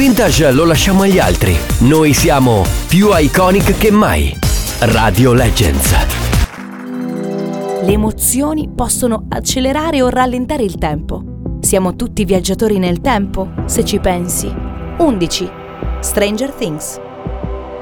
vintage lo lasciamo agli altri. Noi siamo più iconic che mai. Radio Legends. Le emozioni possono accelerare o rallentare il tempo. Siamo tutti viaggiatori nel tempo, se ci pensi. 11. Stranger Things.